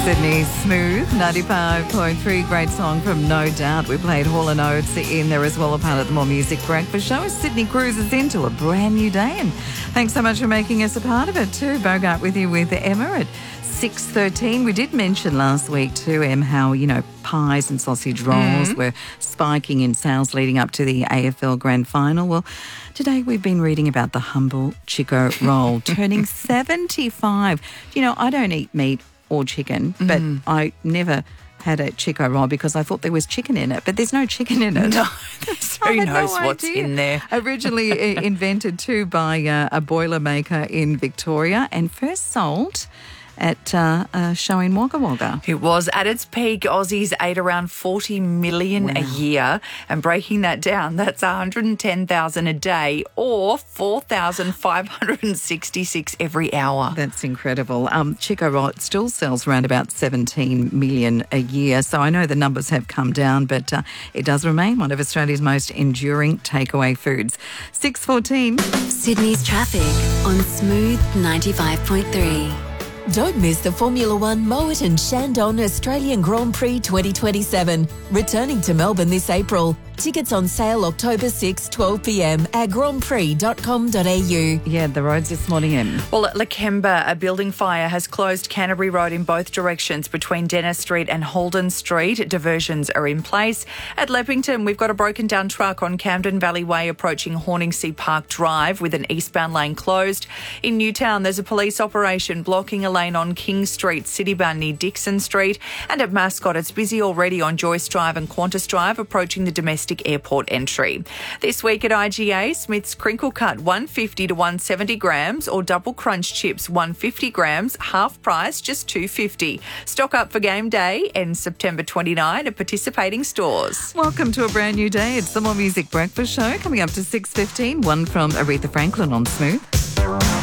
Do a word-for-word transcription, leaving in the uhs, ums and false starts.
Sydney Smooth, ninety-five point three. Great song from No Doubt. We played Hall and Oates in there as well, a part of the More Music Breakfast Show as Sydney cruises into a brand new day. And thanks so much for making us a part of it too. Bogart with you with Emma at six thirteen. We did mention last week too, Em, how, you know, pies and sausage rolls mm. were spiking in sales leading up to the A F L Grand Final. Well, today we've been reading about the humble Chico roll turning seventy-five. You know, I don't eat meat or chicken, but mm. I never had a Chico roll because I thought there was chicken in it, but there's no chicken in it. No, who knows no what's idea. in there. Originally invented too by uh, a boilermaker in Victoria and first sold at uh, a show in Wagga Wagga. It was at its peak. Aussies ate around forty million wow. a year, and breaking that down, that's one hundred ten thousand a day or four thousand five hundred sixty-six every hour. That's incredible. Um, Chico roll still sells around about seventeen million a year, so I know the numbers have come down, but uh, it does remain one of Australia's most enduring takeaway foods. six fourteen. Sydney's traffic on Smooth ninety-five point three. Don't miss the Formula One Moet and Chandon Australian Grand Prix twenty twenty-seven. Returning to Melbourne this April. Tickets on sale October sixth, twelve p.m. at grand prix dot com dot a u. Yeah, the roads this morning, Em. Well, at Lakemba, a building fire has closed Canterbury Road in both directions between Dennis Street and Holden Street. Diversions are in place. At Leppington, we've got a broken down truck on Camden Valley Way approaching Horningsea Park Drive with an eastbound lane closed. In Newtown, there's a police operation blocking a lane on King Street, Citybound near Dixon Street. And at Mascot, it's busy already on Joyce Drive and Qantas Drive approaching the domestic airport entry. This week at I G A, Smith's Crinkle Cut one fifty to one seventy grams or Double Crunch Chips one fifty grams, half price just two fifty. Stock up for game day ends September twenty-ninth at participating stores. Welcome to a brand new day. It's the More Music Breakfast Show coming up to six fifteen. One from Aretha Franklin on Smooth.